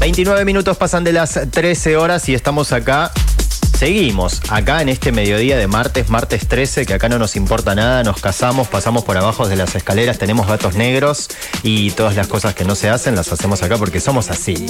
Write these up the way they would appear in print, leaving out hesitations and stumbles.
29 minutos pasan de las 13 horas y estamos acá. Seguimos acá en este mediodía de martes 13, que acá no nos importa nada, nos casamos, pasamos por abajo de las escaleras, tenemos gatos negros y todas las cosas que no se hacen las hacemos acá porque somos así.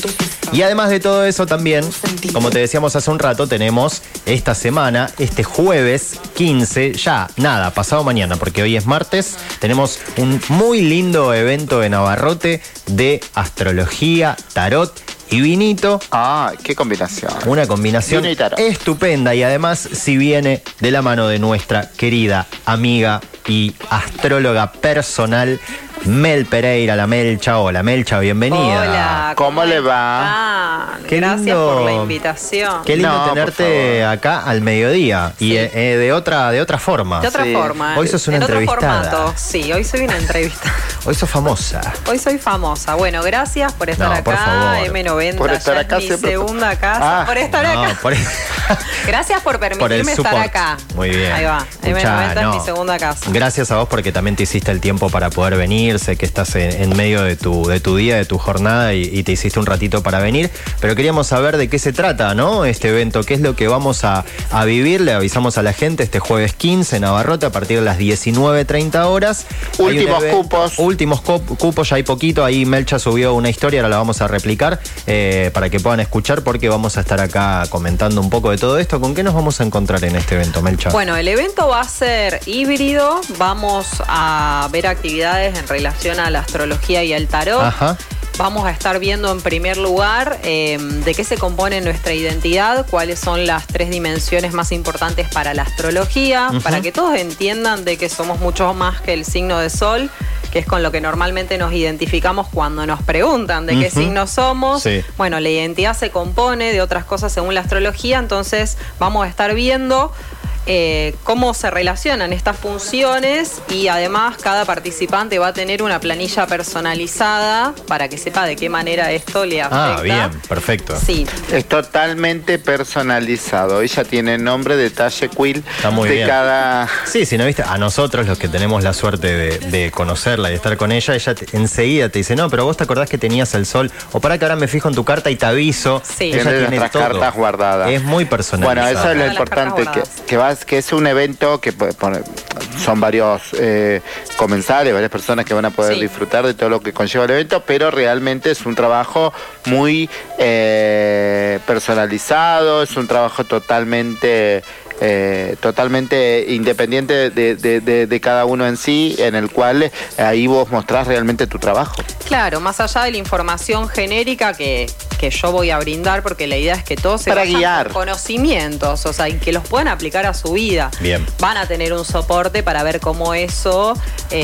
Y además de todo eso también, como te decíamos hace un rato, tenemos esta semana, este jueves 15, ya nada, pasado mañana, porque hoy es martes, tenemos un muy lindo evento en Abarrote de astrología, tarot y vinito. Ah, qué combinación. Una combinación estupenda y además si viene de la mano de nuestra querida amiga y astróloga personal Mel Pereira, la Melcha. Hola Melcha, bienvenida. Hola, ¿Cómo le va? Qué Gracias lindo, por la invitación. Qué lindo tenerte acá al mediodía y de otra forma. De otra forma. Hoy sos una entrevistada. Otro formato. Sí, hoy soy una entrevistada. Hoy sos famosa. Hoy soy famosa. Bueno, gracias por estar acá. Por favor. M90, por estar acá es mi segunda casa. Por estar acá. Gracias por permitirme estar acá. Muy bien. Ahí va. M90 es mi segunda casa. Gracias a vos porque también te hiciste el tiempo para poder venir. Sé que estás en medio de tu día, de tu jornada y te hiciste un ratito para venir. Pero queríamos saber de qué se trata, ¿no? Este evento, qué es lo que vamos a vivir. Le avisamos a la gente este jueves 15 en Abarrote a partir de las 19:30 horas. Últimos cupos, ya hay poquito. Ahí Melcha subió una historia, ahora la vamos a replicar para que puedan escuchar porque vamos a estar acá comentando un poco de todo esto. ¿Con qué nos vamos a encontrar en este evento, Melcha? Bueno, el evento va a ser híbrido. Vamos a ver actividades en relación a la astrología y al tarot. Ajá. Vamos a estar viendo en primer lugar de qué se compone nuestra identidad, cuáles son las 3 dimensiones más importantes para la astrología, para que todos entiendan de que somos mucho más que el signo de sol, que es con lo que normalmente nos identificamos cuando nos preguntan de qué signo somos. Sí. Bueno, la identidad se compone de otras cosas según la astrología, entonces vamos a estar viendo cómo se relacionan estas funciones y además cada participante va a tener una planilla personalizada para que sepa de qué manera esto le afecta. Ah, bien, perfecto. Sí. Es totalmente personalizado. Ella tiene nombre, detalle, quill. Está muy de bien. cada... Sí, si no viste, a nosotros los que tenemos la suerte de conocerla y de estar con ella enseguida te dice, no, pero vos te acordás que tenías el sol, o para que ahora me fijo en tu carta y te aviso. Sí. Ella Tiene tiene nuestras todo. cartas guardadas. Es muy personalizado. Bueno, eso es lo Todas las importante, cartas que es un evento que son varios comensales, varias personas que van a poder disfrutar de todo lo que conlleva el evento, pero realmente es un trabajo muy personalizado, es un trabajo totalmente independiente de cada uno en sí, en el cual ahí vos mostrás realmente tu trabajo. Claro, más allá de la información genérica que yo voy a brindar, porque la idea es que todos se para vayan guiar con conocimientos, o sea, y que los puedan aplicar a su vida. Bien. Van a tener un soporte para ver cómo eso,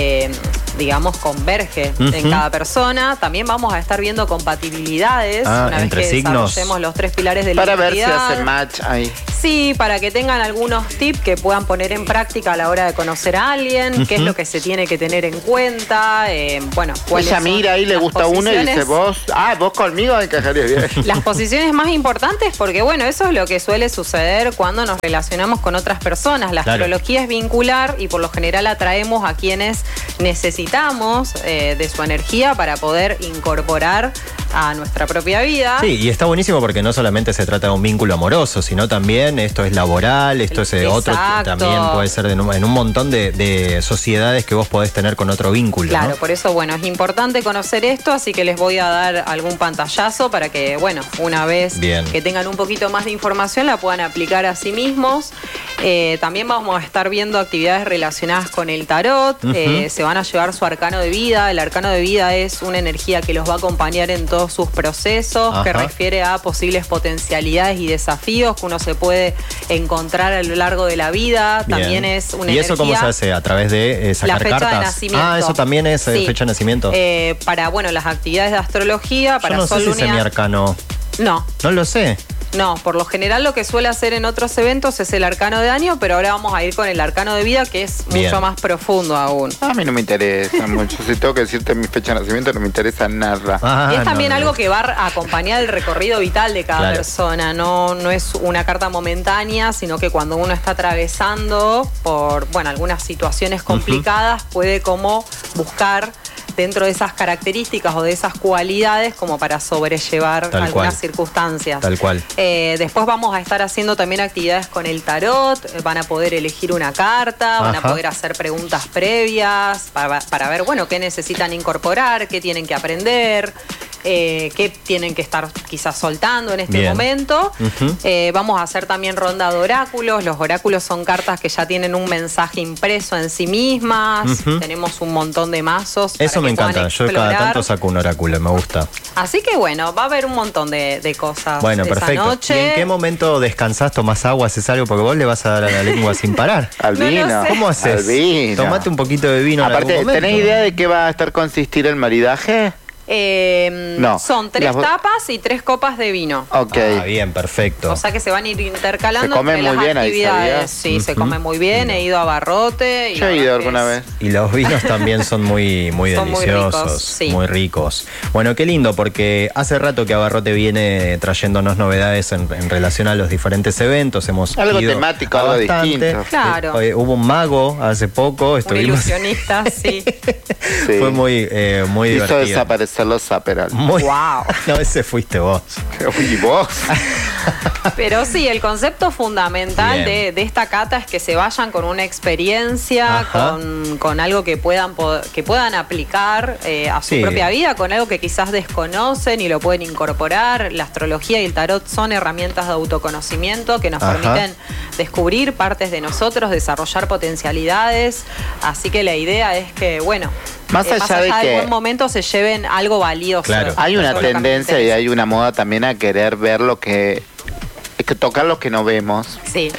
digamos, converge en cada persona. También vamos a estar viendo compatibilidades una vez entre que signos. desarrollemos los 3 pilares de la Para ver si identidad. hace match ahí. Sí, para que tengan algunos tips que puedan poner en práctica a la hora de conocer a alguien, qué es lo que se tiene que tener en cuenta, bueno, cuáles Ella son mira ahí, le las gusta uno y dice, posiciones. vos conmigo encajarías bien. Las posiciones más importantes, porque bueno, eso es lo que suele suceder cuando nos relacionamos con otras personas. La astrología es vincular y por lo general atraemos a quienes necesitamos de su energía para poder incorporar a nuestra propia vida. Sí, y está buenísimo porque no solamente se trata de un vínculo amoroso, sino también esto es laboral, esto es otro, también puede ser en un montón de sociedades que vos podés tener con otro vínculo. Claro, ¿no? por eso, bueno, es importante conocer esto, así que les voy a dar algún pantallazo para que, bueno, una vez que tengan un poquito más de información la puedan aplicar a sí mismos. También vamos a estar viendo actividades relacionadas con el tarot. Se van a llevar su arcano de vida. El arcano de vida es una energía que los va a acompañar en todos sus procesos, que refiere a posibles potencialidades y desafíos que uno se puede encontrar a lo largo de la vida. También es una energía... ¿Y eso cómo se hace? ¿A través de sacar la fecha cartas? De nacimiento. Ah, eso también es fecha de nacimiento. Para, bueno, las actividades de astrología, para Yo no sol, sé si sé mi arcano. No. No lo sé. No, por lo general lo que suele hacer en otros eventos es el arcano de año, pero ahora vamos a ir con el arcano de vida, que es mucho más profundo aún. A mí no me interesa mucho. Si tengo que decirte mi fecha de nacimiento, no me interesa nada. Y es también algo que va a acompañar el recorrido vital de cada persona. No es una carta momentánea, sino que cuando uno está atravesando por, bueno, algunas situaciones complicadas, puede como buscar dentro de esas características o de esas cualidades como para sobrellevar algunas circunstancias. Tal cual. Después vamos a estar haciendo también actividades con el tarot, van a poder elegir una carta, van a poder hacer preguntas previas para ver, bueno, qué necesitan incorporar, qué tienen que aprender. Qué tienen que estar quizás soltando en este momento. Vamos a hacer también ronda de oráculos. Los oráculos son cartas que ya tienen un mensaje impreso en sí mismas. Tenemos un montón de mazos. Eso me encanta. Yo cada tanto saco un oráculo, me gusta. Así que bueno, va a haber un montón de cosas. Bueno, perfecto. Esa noche. ¿Y en qué momento descansás, tomás agua, haces algo? Porque vos le vas a dar a la lengua sin parar. Al vino. ¿Cómo haces? Al vino. Tomate un poquito de vino. Aparte, ¿tenés idea de qué va a estar consistir el maridaje? No. Son 3 tapas y 3 copas de vino. Ok. Bien, perfecto. O sea que se van a ir intercalando. Se come muy bien ahí, ¿sabías? Sí, se come muy bien. He ido a Abarrote. Yo he ido alguna vez. Y los vinos también son muy deliciosos, muy ricos. Bueno, qué lindo, porque hace rato que Abarrote viene trayéndonos novedades en relación a los diferentes eventos. Hemos algo ido temático, algo distinto. Claro. Hubo un mago hace poco. Un ilusionista, sí. Fue muy divertido. Hizo desaparecer los Zaperal. Wow. No, ese fuiste vos. ¿Y vos? Pero sí, el concepto fundamental de esta cata es que se vayan con una experiencia, con algo que puedan aplicar a su propia vida, con algo que quizás desconocen y lo pueden incorporar. La astrología y el tarot son herramientas de autoconocimiento que nos permiten descubrir partes de nosotros, desarrollar potencialidades. Así que la idea es que, bueno, más allá de que buen momento se lleven algo valioso. Claro. Hay una tendencia y hay una moda también a querer ver lo que tocar lo que no vemos. Sí.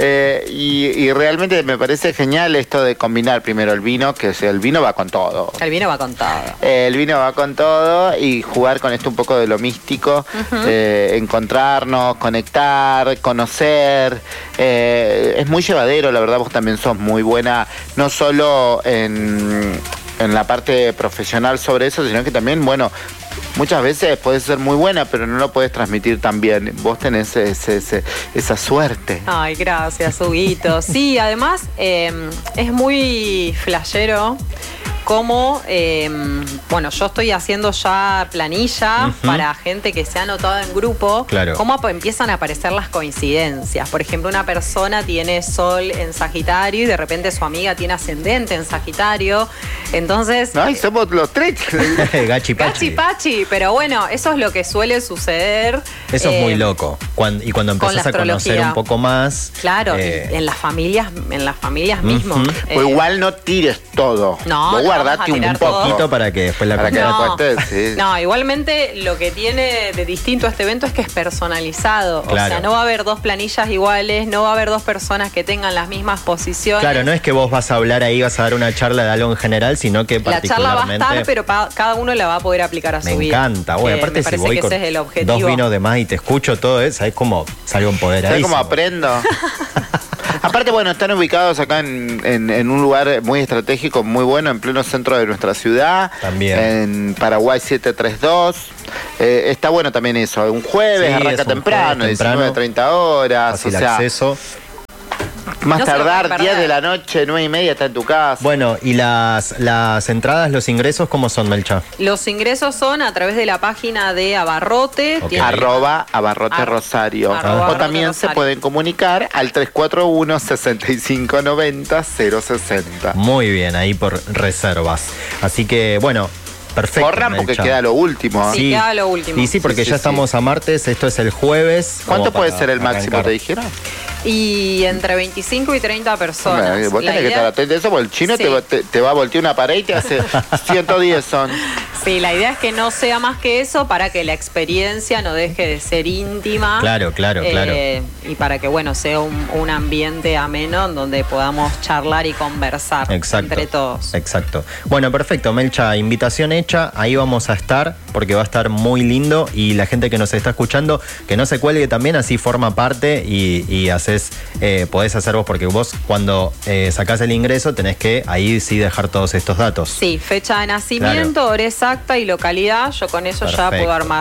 Y realmente me parece genial esto de combinar primero el vino, que el vino va con todo. El vino va con todo. El vino va con todo y jugar con esto un poco de lo místico, encontrarnos, conectar, conocer. Es muy llevadero, la verdad vos también sos muy buena, no solo en la parte profesional sobre eso, sino que también, bueno, muchas veces puedes ser muy buena, pero no lo puedes transmitir tan bien. Vos tenés esa suerte. Ay, gracias, Huguito. Sí, además es muy flashero como, bueno, yo estoy haciendo ya planilla para gente que se ha anotado en grupo, cómo empiezan a aparecer las coincidencias. Por ejemplo, una persona tiene sol en Sagitario y de repente su amiga tiene ascendente en Sagitario. Entonces... Ay, somos los 3. Gachi pachi. Pero bueno, eso es lo que suele suceder. Eso es muy loco. Y cuando empezás a conocer un poco más... Claro, en las familias mismo. O igual no tires todo. No, guardate un poquito para que después la No, igualmente lo que tiene de distinto a este evento es que es personalizado. Claro. O sea, no va a haber 2 planillas iguales, no va a haber 2 personas que tengan las mismas posiciones. Claro, no es que vos vas a hablar ahí, vas a dar una charla de algo en general, sino que particularmente... La charla va a estar, pero cada uno la va a poder aplicar a su vida. Me encanta. Bueno, aparte si voy con 2 vinos de más y te escucho todo eso, ¿sabes cómo salgo empoderadísimo? ¿Sabes cómo aprendo? Aparte, bueno, están ubicados acá en un lugar muy estratégico, muy bueno, en pleno centro de nuestra ciudad. También. En Paraguay 732. Está bueno también eso. Un jueves, arranca temprano, 19:30 horas. Fácil acceso. Más tardar, 10 de la noche, 9:30 está en tu casa. Bueno, ¿y las entradas, los ingresos, cómo son, Melcha? Los ingresos son a través de la página de Abarrote. @Abarrote Rosario. O también se pueden comunicar al 341-6590-060. Muy bien, ahí por reservas. Así que, bueno... Perfecto. Corran porque queda lo último. Sí, queda lo último. Y sí, porque ya estamos a martes, esto es el jueves. ¿Cuánto puede ser el máximo, te dijeron? Y entre 25 y 30 personas. Vos tenés que estar atento a eso porque el chino te va a voltear una pared y te hace 110 son. Sí, la idea es que no sea más que eso para que la experiencia no deje de ser íntima. Claro. Y para que, bueno, sea un ambiente ameno en donde podamos charlar y conversar entre todos. Exacto. Bueno, perfecto, Melcha, invitación hecha. Ahí vamos a estar porque va a estar muy lindo y la gente que nos está escuchando, que no se cuelgue también, así forma parte y podés hacer vos, porque vos cuando sacás el ingreso tenés que ahí sí dejar todos estos datos. Sí, fecha de nacimiento, hora exacta y localidad. Yo con eso ya puedo armar.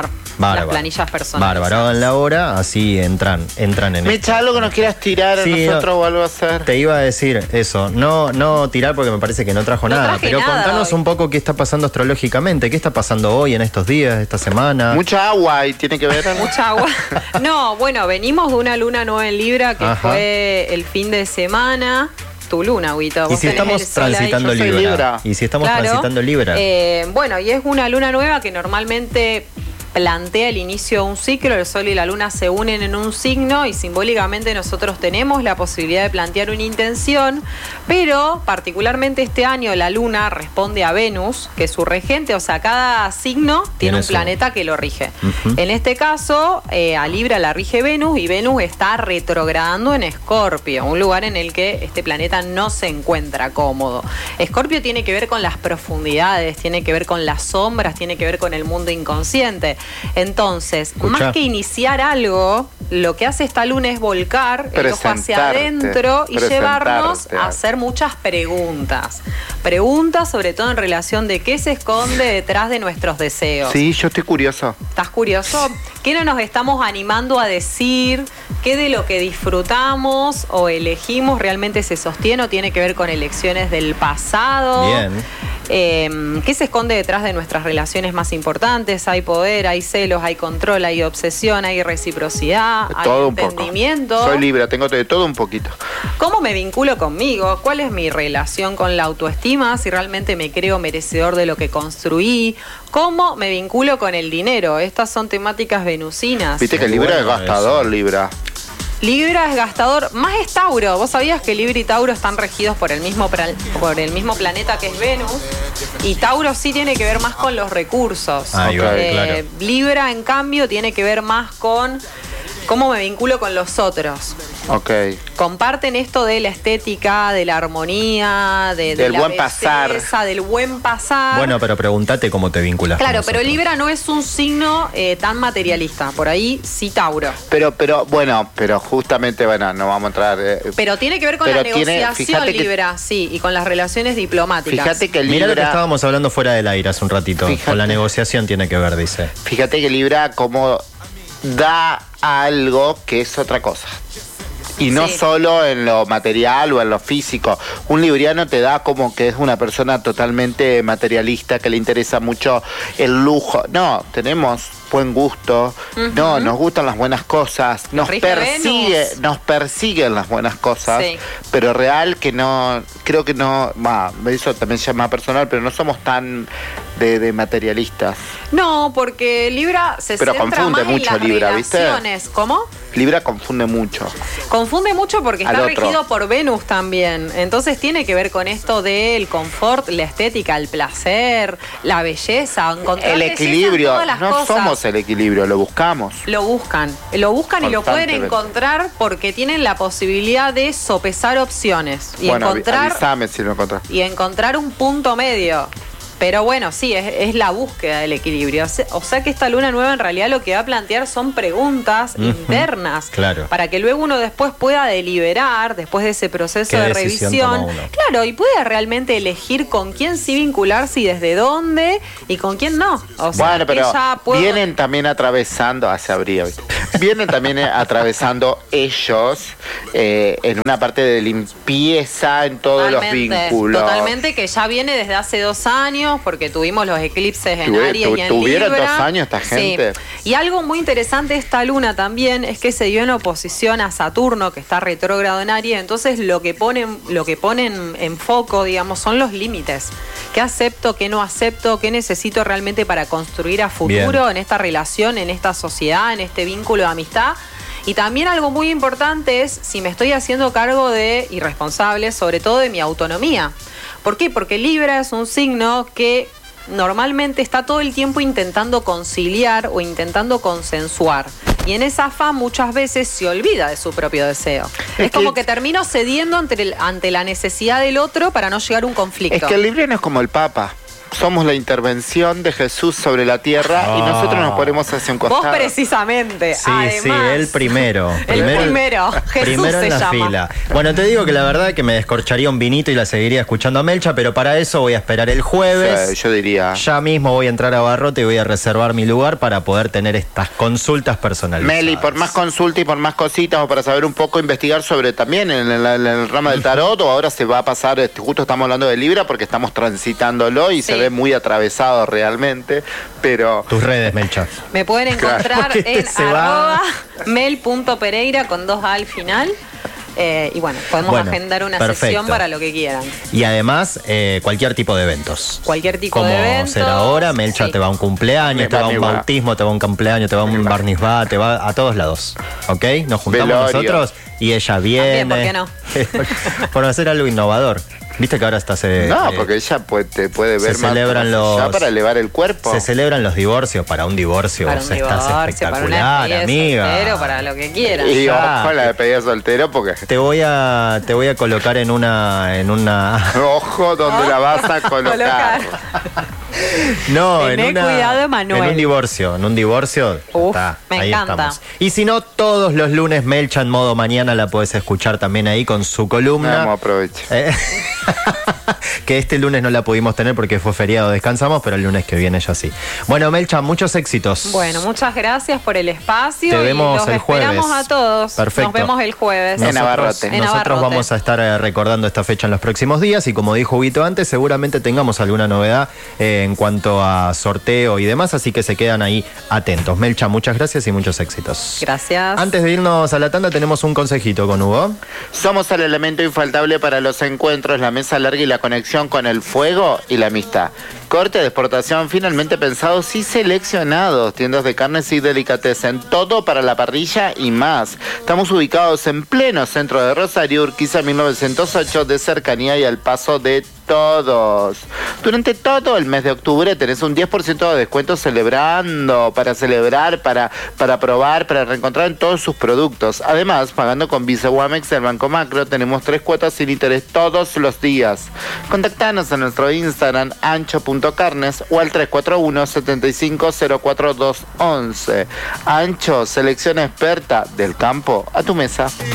las planillas personales. Bárbaro, hagan la hora, así entran en Mecha, algo que nos quieras tirar a nosotros o algo a hacer. Te iba a decir eso, no tirar porque me parece que no trajo nada, pero contanos un poco qué está pasando astrológicamente, qué está pasando hoy, en estos días, esta semana. Mucha agua y tiene que ver. Mucha agua. No, bueno, venimos de una luna nueva en Libra que fue el fin de semana. Tu luna, Huito. ¿Y si estamos transitando Libra? ¿Y si estamos transitando Libra? Bueno, y es una luna nueva que normalmente plantea el inicio de un ciclo. El Sol y la Luna se unen en un signo y simbólicamente nosotros tenemos la posibilidad de plantear una intención, pero particularmente este año la Luna responde a Venus, que es su regente, o sea, cada signo tiene un planeta que lo rige. En este caso, a Libra la rige Venus y Venus está retrogradando en Escorpio, un lugar en el que este planeta no se encuentra cómodo. Escorpio tiene que ver con las profundidades, tiene que ver con las sombras, tiene que ver con el mundo inconsciente. Entonces, más que iniciar algo, lo que hace esta luna es volcar el ojo hacia adentro y llevarnos a hacer muchas preguntas. Preguntas sobre todo en relación de qué se esconde detrás de nuestros deseos. Sí, yo estoy curioso. ¿Estás curioso? ¿Qué no nos estamos animando a decir? ¿Qué de lo que disfrutamos o elegimos realmente se sostiene o tiene que ver con elecciones del pasado? Bien. ¿Qué se esconde detrás de nuestras relaciones más importantes? Hay poder, hay celos, hay control, hay obsesión, hay reciprocidad, hay entendimiento. Soy Libra, tengo de todo un poquito. ¿Cómo me vinculo conmigo? ¿Cuál es mi relación con la autoestima? Si realmente me creo merecedor de lo que construí. ¿Cómo me vinculo con el dinero? Estas son temáticas venusinas. Viste que Libra es gastador, Libra. Libra es gastador, más es Tauro. ¿Vos sabías que Libra y Tauro están regidos por el mismo planeta que es Venus? Y Tauro sí tiene que ver más con los recursos. Claro. Libra, en cambio, tiene que ver más con cómo me vinculo con los otros. Comparten esto de la estética, de la armonía, del buen pasar. Del buen pasar. Bueno, pero pregúntate cómo te vinculas. Claro, pero Libra no es un signo tan materialista. Por ahí sí Tauro. Pero justamente, bueno, no vamos a entrar. Pero tiene que ver con la negociación, Libra, sí, y con las relaciones diplomáticas. Fíjate que Libra. Mira lo que estábamos hablando fuera del aire hace un ratito. Con la negociación tiene que ver, dice. Fíjate que Libra como da algo que es otra cosa. Y no solo en lo material o en lo físico. Un libriano te da como que es una persona totalmente materialista, que le interesa mucho el lujo. No, tenemos buen gusto, no, nos gustan las buenas cosas, nos persiguen las buenas cosas, pero real que no, creo que no, eso también se llama personal, pero no somos tan de materialistas. No, porque Libra se pero centra confunde más mucho en las Libra, relaciones. ¿viste? ¿Cómo? Libra confunde mucho. Confunde mucho porque está regido por Venus también. Entonces tiene que ver con esto del confort, la estética, el placer, la belleza, encontrar el equilibrio. No somos el equilibrio, lo buscamos. Lo buscan y lo pueden encontrar porque tienen la posibilidad de sopesar opciones y avísame si lo encontrás. Y encontrar un punto medio. Pero bueno, sí, es la búsqueda del equilibrio. O sea que esta luna nueva en realidad lo que va a plantear son preguntas internas. Claro. Para que luego uno después pueda deliberar, después de ese proceso de revisión. Claro, y pueda realmente elegir con quién sí vincularse y desde dónde y con quién no. O sea, bueno, pero vienen también atravesando, vienen también atravesando ellos en una parte de limpieza en todos los vínculos. Totalmente, que ya viene desde hace 2 años, porque tuvimos los eclipses en Aries y en Libra. ¿Tuvieron 2 años esta gente? Sí. Y algo muy interesante de esta luna también es que se dio en oposición a Saturno, que está retrógrado en Aries. Entonces lo que ponen en foco, digamos, son los límites. ¿Qué acepto, qué no acepto, qué necesito realmente para construir a futuro en esta relación, en esta sociedad, en este vínculo de amistad? Y también algo muy importante es si me estoy haciendo cargo de irresponsables, sobre todo de mi autonomía. ¿Por qué? Porque Libra es un signo que normalmente está todo el tiempo intentando conciliar o intentando consensuar. Y en esa afán muchas veces se olvida de su propio deseo. Es como que termino cediendo ante la necesidad del otro para no llegar a un conflicto. Es que el libriano es como el Papa. somos la intervención de Jesús sobre la tierra y nosotros nos ponemos hacia un costado. Vos precisamente. Sí, además, sí, él primero. Jesús primero se en la llama. fila. Bueno, te digo que la verdad que me descorcharía un vinito y la seguiría escuchando a Melcha, pero para eso voy a esperar el jueves. Sí, yo diría. Ya mismo voy a entrar a Barrote y voy a reservar mi lugar para poder tener estas consultas personalizadas. Meli, por más consulta y por más cositas o para saber un poco, investigar sobre también en el rama del tarot, o ahora se va a pasar, justo estamos hablando de Libra porque estamos transitándolo y se ve muy atravesado realmente, pero... Tus redes, Melcha. Me pueden encontrar en @mel.pereira con 2 A al final. Y bueno, podemos agendar una sesión para lo que quieran. Y además, cualquier tipo de eventos. Cualquier tipo de eventos. Como será ahora, Melcha te va a un cumpleaños, te va a un bautismo, te va a un cumpleaños, te va a un bar mitzvah, te va a todos lados. ¿Ok? Nos juntamos nosotros y ella viene. También, ¿por qué no? Por hacer algo innovador. Viste que ahora está porque ella te puede ver más allá para elevar el cuerpo. Se celebran los divorcios. Para un divorcio estás espectacular, para amiga. Soltero, para lo que quieras. Y ojo con la despedida soltero porque te voy a colocar en una ojo donde la vas a colocar. No, cuidado, Emanuel. En un divorcio. Me ahí encanta. Estamos. Y si no, todos los lunes Melcha en modo mañana la puedes escuchar también ahí con su columna. Vamos, aprovecho. Que este lunes no la pudimos tener porque fue feriado, descansamos, pero el lunes que viene ya sí. Bueno, Melcha, muchos éxitos. Bueno, muchas gracias por el espacio. Te vemos los el jueves. Esperamos a todos. Perfecto. Nos vemos el jueves. En Navarrote. Nosotros vamos a estar recordando esta fecha en los próximos días y como dijo Huguito antes, seguramente tengamos alguna novedad en cuanto a sorteo y demás, así que se quedan ahí atentos. Melcha, muchas gracias y muchos éxitos. Gracias. Antes de irnos a la tanda tenemos un consejito con Hugo. Somos el elemento infaltable para los encuentros, la mesa larga y la conexión con el fuego y la amistad. Corte de exportación finalmente pensados y seleccionados. Tiendas de carnes y delicatessen. Todo para la parrilla y más. Estamos ubicados en pleno centro de Rosario, Urquiza 1908, de cercanía y al paso de todos. Durante todo el mes de octubre tenés un 10% de descuento para celebrar, para probar, para reencontrar en todos sus productos. Además, pagando con Visa o Amex del Banco Macro, tenemos 3 cuotas sin interés todos los días. Contactanos en nuestro Instagram ancho.carnes o al 341-7504-211. Ancho, selección experta del campo a tu mesa.